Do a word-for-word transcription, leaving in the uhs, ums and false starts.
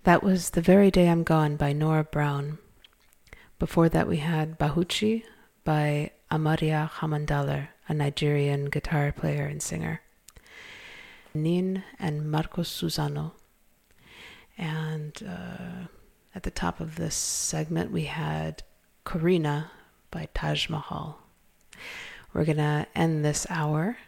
That was The Very Day I'm Gone by Nora Brown. Before that we had Bahuchi by Amaria Hamandaler, a Nigerian guitar player and singer. Nin and Marcos Susano. And uh, at the top of this segment we had Corina by Taj Mahal. We're going to end this hour